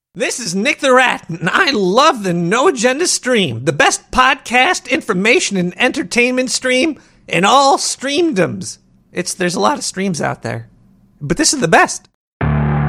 This is Nick the Rat, and I love the No Agenda stream, the best podcast, information, and entertainment stream in all streamdoms. There's a lot of streams out there, but this is the best.